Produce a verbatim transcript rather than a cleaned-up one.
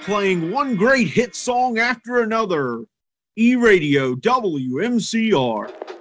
playing one great hit song after another. E-Radio W M C R.